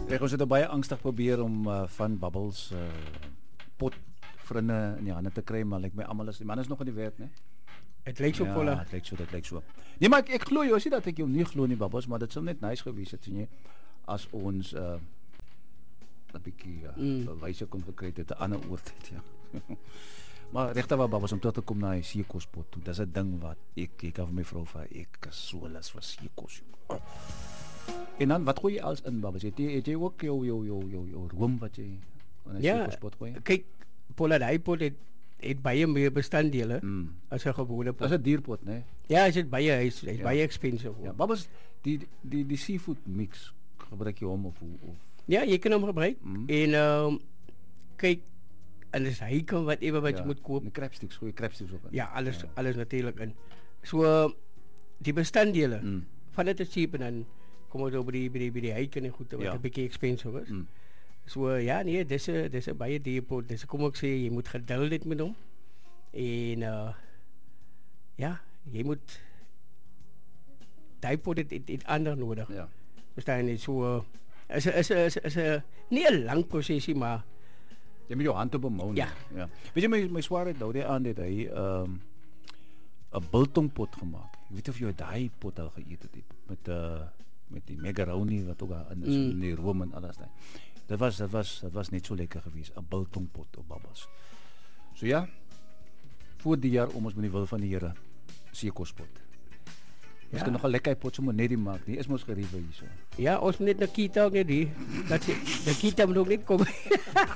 Ons het baie angstig probeer om van Bubbles pot vriende in die hande te kry, maar my almal is die man is nog in die werk, né? Het lyk so volle. Ja, dit lyk so. Nee, maar ek glo jy, sê dat ek jou nie glo nie, Bubbles, maar dit sou net nice gewees het, sien jy, as ons 'n bietjie wyse kon gekry het 'n ander oord het, ja. Maar regtig waar, Bubbles, om terug te kom na die seekospot toe, dis 'n ding wat ek kan vir my vrou vir ek is so lus vir seekos. En dan wat gooi jy als in, Bubbles? Het jy ook jou room wat jy in 'n seekospot gooi? Kyk, Pola pot het baie meer bestanddele as 'n gewone pot. As 'n dierpot, né? Ja, hy's baie expensive. Ja, Bubbles, die seafood mix, gebruik jy hom of? Ja, jy kan hom gebruik. En kyk, en dis hy kan wat jy moet koop. Die crabsticks, goeie crabsticks ook in. Ja, alles natuurlik in. So die bestanddele van dit is cheap en dan kom ons op by die hyken en goed wat 'n bietjie expensive is. So ja, nee, dis 'n baie duur pot. Dis kom ek sê jy moet geduld hê met hom. En ja, jy moet daai pot het ander nodig. Ja. Verstaan jy? So is 'n nie 'n lang prosesie, maar jy moet jou hand op hom hou. Ja. Weet jy my swaar het aan dit hy 'n biltongpot gemaak. Ek weet of jy daai pot al geëet het met die macaroni wat ook in is, in die room en alles daai. Dit was net so lekker geweest, 'n biltongpot op Bubbles. So ja, voor die jaar ons met die wil van die Here seekospot. Ons kan nog 'n lekker pot sommer net die maak. Die is mos geriewe hierso. Ja, ons moet net Nikita ook net die. Dat Nikita moet ook net kom.